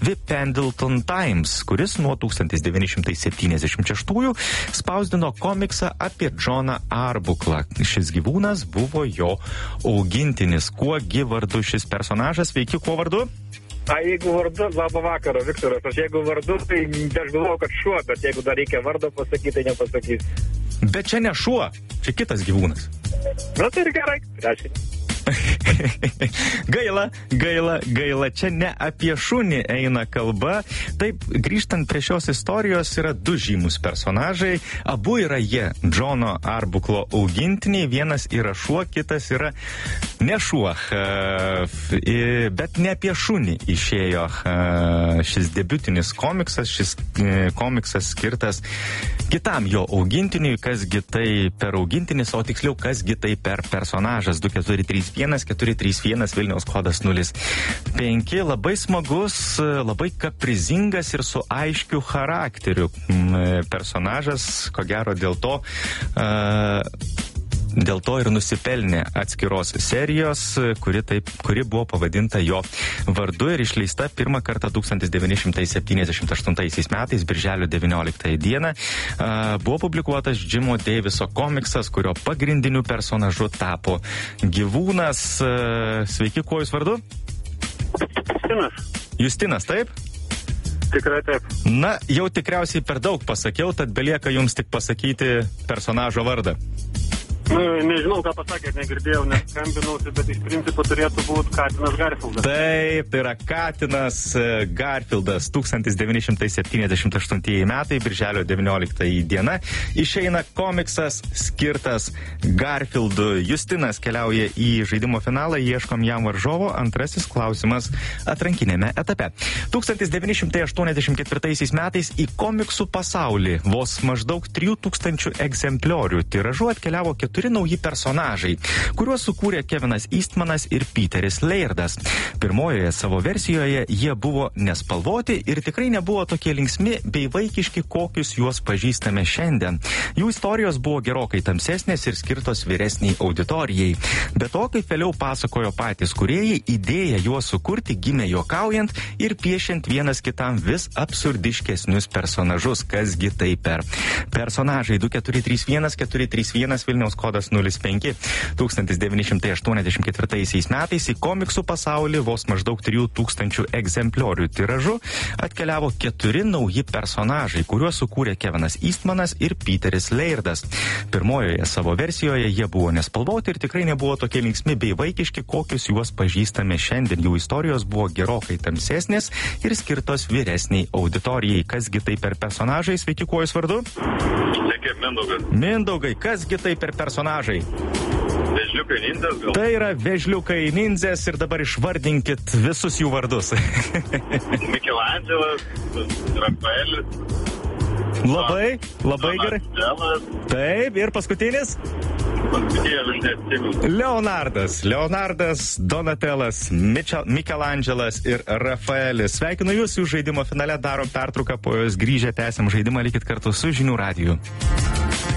The Pendleton Times, kuris nuo 1976 spausdino komiksą apie Džoną Arbuklą. Šis gyvūnas buvo jo augintinis. Kuogi vardu šis personažas? Sveiki, kuo vardu? Jeigu vardu, labą vakarą, Viktoras. Aš jeigu vardu, tai aš galvoju, kad šuo, bet jeigu dar reikia vardo pasakyti, tai nepasakysiu. Bet čia ne šuo, čia kitas gyvūnas. Na tai ir gerai, ačiū. Gaila. Čia ne apie šunį eina kalba. Taip, grįžtant prie šios istorijos, yra du žymus personažai. Abu yra jie Džono Arbuklo augintiniai. Vienas yra šuo, kitas yra ne šuo. Bet ne apie šunį išėjo šis debiutinis komiksas. Šis komiksas skirtas kitam jo augintiniui. Kasgi tai per augintinis, o tiksliau, kasgi tai per personažas. 2431 Vilniaus kodas 05. Labai smagus, labai kaprizingas ir su aiškiu charakteriu personažas, ko gero dėl to ir nusipelnė atskiros serijos, kuri buvo pavadinta jo vardu ir išleista pirmą kartą 1978 metais, birželio 19 dieną. Buvo publikuotas Jimo Daviso komiksas, kurio pagrindiniu personažu tapo gyvūnas. Sveiki, kuo jūs vardu? Justinas, taip? Tikrai taip. Na, jau tikriausiai per daug pasakiau, tad belieka jums tik pasakyti personažo vardą. Nežinau, ką pasakėt, negirdėjau, neskambinausi, bet iš principo turėtų būti Katinas Garfieldas. Taip, tai yra Katinas Garfieldas. 1978 metai, birželio 19 diena. Išeina komiksas skirtas Garfieldui. Justinas keliauja į žaidimo finalą, ieškom jam varžovo. Antrasis klausimas atrankinėme etape. 1984 metais į komiksų pasaulį vos maždaug 3000 egzempliorių tiražu atkeliavo 4 nauji personažai, kuriuos sukūrė Kevinas Eastmanas ir Peteris Lairdas. Pirmojoje savo versijoje jie buvo nespalvoti ir tikrai nebuvo tokie linksmi bei vaikiški, kokius juos pažįstame šiandien. Jų istorijos buvo gerokai tamsesnės ir skirtos vyresniai auditorijai. Be to, kaip vėliau pasakojo patys kūrėjai, idėja juos sukurti gimė juokaujant ir piešiant vienas kitam vis absurdiškesnius personažus. Kasgi tai per personažai? 2431 Vilniaus kodas 05. 1984 metais į komiksų pasaulį vos maždaug 3000 egzempliorių tiražu atkeliavo 4 nauji personažai, kuriuos sukūrė Kevinas Eastmanas ir Peteris Lairdas. Pirmojoje savo versijoje jie buvo nespalvoti ir tikrai nebuvo tokie linksmi bei vaikiški, kokius juos pažįstame šiandien. Jų istorijos buvo gerokai tamsesnės ir skirtos vyresniai auditorijai. Kasgi tai per personažai? Sveiki, kuo jūs vardu? Sveiki, Mindaugas. Mindaugai, kasgi tai per personažai? Vežliukai nindzės gal? Tai yra vežliukai nindzės ir dabar išvardinkit visus jų vardus. Mikelandželas, Rafaelis. Labai gerai. Taip, ir paskutinis? Leonardas, Donatelas, Mikelandželas ir Rafaelis. Sveikinu jūs, jų žaidimo finale darom pertrauką, po jos grįžę tęsiam žaidimą, likit kartu su Žinių radiju.